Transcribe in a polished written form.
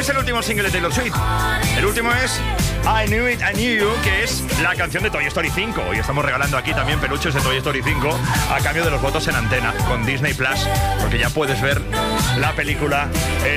es el último single de Taylor Swift. El último es I Knew It, I Knew You, que es la canción de Toy Story 5. Hoy estamos regalando aquí también peluches de Toy Story 5 a cambio de los votos en antena con Disney Plus, porque ya puedes ver la película